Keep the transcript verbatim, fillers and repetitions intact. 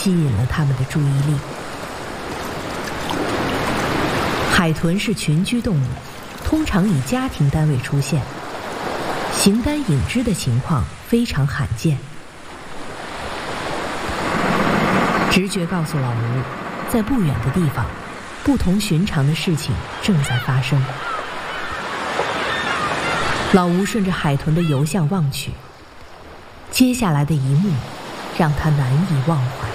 吸引了他们的注意力。海豚是群居动物，通常以家庭单位出现，形单影只的情况非常罕见。直觉告诉老吴，在不远的地方，不同寻常的事情正在发生。老吴顺着海豚的游向望去，接下来的一幕让他难以忘怀。